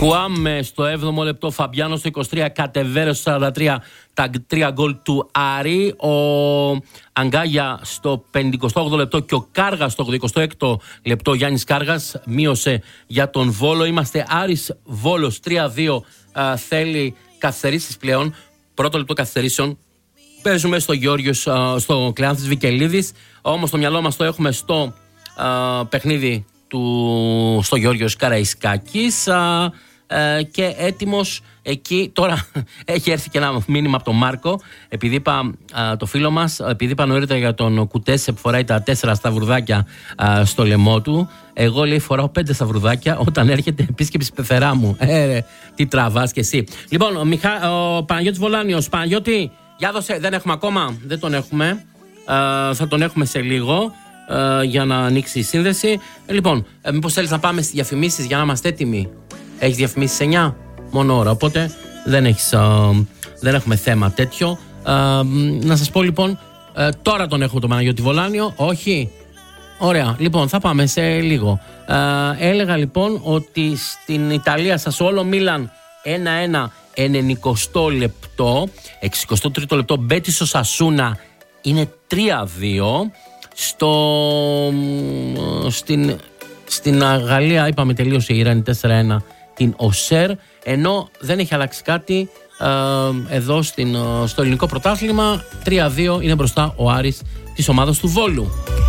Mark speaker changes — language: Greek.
Speaker 1: Κουάμε στο 7ο λεπτό, Φαμπιάνο στο 23, Κατεβέρε στο 43, τα 3 γκολ του Άρη. Ο Αγκάγια στο 58ο λεπτό και ο Κάργας στο 86ο λεπτό. Γιάννης Κάργας μείωσε για τον Βόλο. Είμαστε Άρης Βόλος 3-2. Θέλει καθυστερήσεις πλέον. Πρώτο λεπτό καθυστερήσεων. Παίζουμε στο Γεώργιος, στο Κλεάνθης Βικελίδης. Όμως το μυαλό μας το έχουμε στο παιχνίδι στο Γεώργιος Καραϊσκάκης. Και έτοιμος εκεί. Τώρα έχει έρθει και ένα μήνυμα από τον Μάρκο. Επειδή είπα το φίλο μας, επειδή είπα νωρίτερα για τον Κουτέσε που φοράει τα 4 σταυρουδάκια στο λαιμό του. Εγώ, λέει, φοράω 5 σταυρουδάκια όταν έρχεται επίσκεψη πεθερά μου. Τι τραβάς κι εσύ. Λοιπόν, ο Παναγιώτης Βολάνιος. Παναγιώτη, για δώσε. Δεν έχουμε ακόμα. Δεν τον έχουμε. Θα τον έχουμε σε λίγο για να ανοίξει η σύνδεση. Λοιπόν, μήπως θέλεις να πάμε στις διαφημίσεις για να είμαστε έτοιμοι? Έχεις διαφημίσεις 9 μόνο ώρα, οπότε δεν έχουμε θέμα τέτοιο. Να σας πω λοιπόν, τώρα τον έχουμε τον Παναγιώτη Βολάνιο, όχι? Ωραία, λοιπόν θα πάμε σε λίγο. Έλεγα λοιπόν ότι στην Ιταλία Σασουόλο Μίλαν 1-1 90 λεπτό, 63ο λεπτό Μπέτις ο Σασούνα είναι 3-2. Στην Γαλλία είπαμε τελείωσε η Ιράνη 4-1 την ΟΣΕΡ, ενώ δεν έχει αλλάξει κάτι εδώ στο ελληνικό πρωτάθλημα. 3-2 είναι μπροστά ο Άρης της ομάδας του Βόλου.